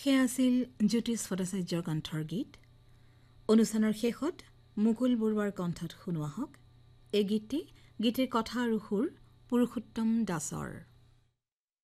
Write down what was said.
সেয়া আছিল জ্যোতিষ ভট্টাচাৰ্যৰ কণ্ঠৰ গীত। অনুষ্ঠানৰ শেষত মুকুল বৰুৱাৰ কণ্ঠত শুনোৱা হওক এই গীতটিৰ কথা আৰু সুৰ পুৰুষোত্তম দাসৰ।